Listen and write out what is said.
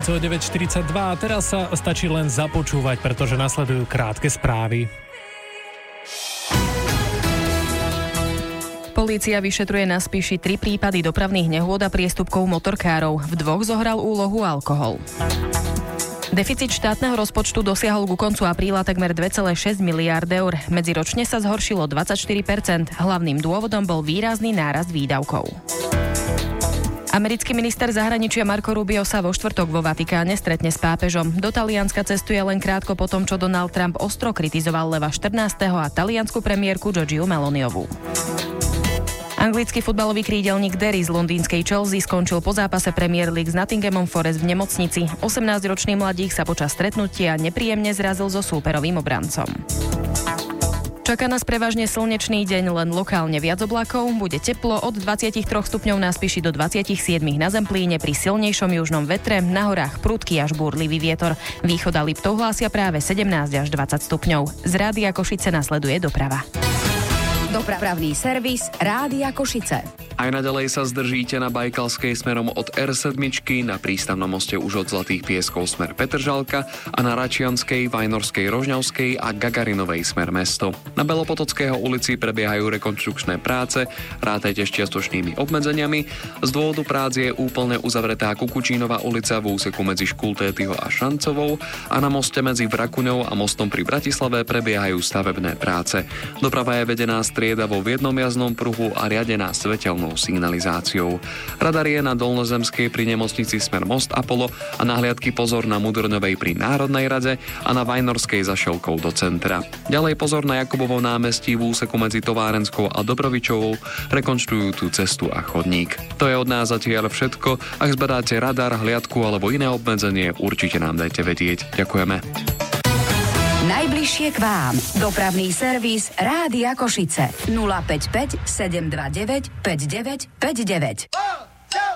to 9.42 a teraz sa stačí len započúvať, pretože nasledujú krátke správy. Polícia vyšetruje na Spiši 3 prípady dopravných nehôd a priestupkov motorkárov. V 2 zohral úlohu alkohol. Deficit štátneho rozpočtu dosiahol ku koncu apríla takmer 2,6 miliárd eur. Medziročne sa zhoršilo 24%. Hlavným dôvodom bol výrazný nárast výdavkov. Americký minister zahraničia Marco Rubio sa vo štvrtok vo Vatikáne stretne s pápežom. Do Talianska cestuje len krátko po tom, čo Donald Trump ostro kritizoval Leva 14. a taliansku premiérku Giorgiu Meloniovú. Anglický futbalový krídelník Derry z londýnskej Chelsea skončil po zápase Premier League s Nottinghamom Forest v nemocnici. 18-ročný mladík sa počas stretnutia nepríjemne zrazil so súperovým obrancom. Čaká nás prevažne slnečný deň, len lokálne viac oblakov. Bude teplo od 23 stupňov na Spiši do 27 na Zemplíne pri silnejšom južnom vetre, na horách prudký až búrlivý vietor. Východ a Liptov hlásia práve 17 až 20 stupňov. Z Rádia Košice nasleduje doprava. Dopravný servis Rádia Košice. Aj naďalej sa zdržíte na Bajkalskej smerom od R7 na prístavnom moste už od Zlatých Pieskov smer Petržalka a na Račianskej, Vajnorskej, Rožňavskej a Gagarinovej smer mesto. Na Belopotockého ulici prebiehajú rekonštrukčné práce, rátajte s čiastočnými obmedzeniami. Z dôvodu prác je úplne uzavretá Kukučínova ulica v úseku medzi Škultétyho a Šancovou a na moste medzi Vrakuňou a mostom pri Bratislave prebiehajú stavebné práce. Doprava je vedená striedavo v jednom jazdnom pruhu a riadená svetelnou signalizáciou. Radar je na Dolnozemskej pri nemocnici smer Most Apollo a nahliadky pozor na Mudrňovej pri Národnej rade a na Vajnorskej za Šelkou do centra. Ďalej pozor na Jakubovom námestí v úseku medzi Továrenskou a Dobrovičovou, rekonštruujú tú cestu a chodník. To je od nás zatiaľ všetko. Ak zbadáte radar, hliadku alebo iné obmedzenie, určite nám dajte vedieť. Ďakujeme. Najbližšie k vám. Dopravný servis Rádia Košice. 055 729 5959.